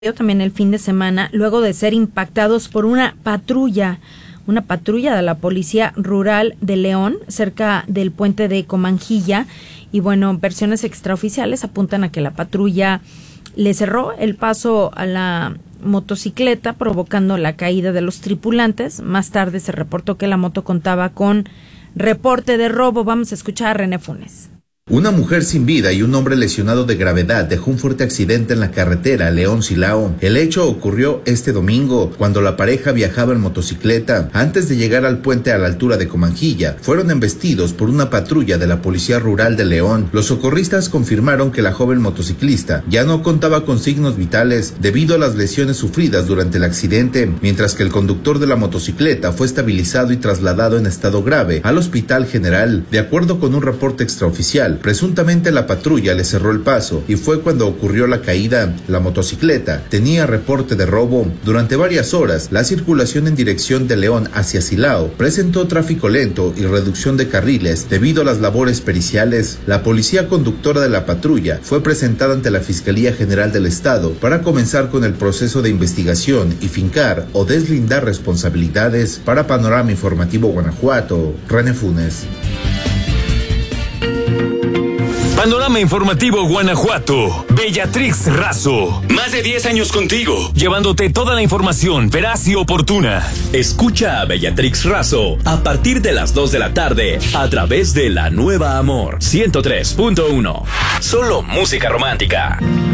también el fin de semana, luego de ser impactados por una patrulla de la Policía Rural de León, cerca del puente de Comanjilla. Y bueno, versiones extraoficiales apuntan a que la patrulla le cerró el paso a la motocicleta, provocando la caída de los tripulantes. Más tarde se reportó que la moto contaba con reporte de robo. Vamos a escuchar a René Funes. Una mujer sin vida y un hombre lesionado de gravedad dejó un fuerte accidente en la carretera León-Silao. El hecho ocurrió este domingo, cuando la pareja viajaba en motocicleta. Antes de llegar al puente a la altura de Comanjilla, fueron embestidos por una patrulla de la Policía Rural de León. Los socorristas confirmaron que la joven motociclista ya no contaba con signos vitales debido a las lesiones sufridas durante el accidente, mientras que el conductor de la motocicleta fue estabilizado y trasladado en estado grave al Hospital General. De acuerdo con un reporte extraoficial, presuntamente la patrulla le cerró el paso y fue cuando ocurrió la caída. La motocicleta tenía reporte de robo. Durante varias horas, la circulación en dirección de León hacia Silao presentó tráfico lento y reducción de carriles debido a las labores periciales. La policía conductora de la patrulla fue presentada ante la Fiscalía General del Estado para comenzar con el proceso de investigación y fincar o deslindar responsabilidades. Para Panorama Informativo Guanajuato, René Funes. Panorama Informativo Guanajuato, Bellatrix Razo. Más de 10 años contigo, llevándote toda la información veraz y oportuna. Escucha a Bellatrix Razo a partir de las 2 de la tarde a través de La Nueva Amor 103.1. Solo música romántica.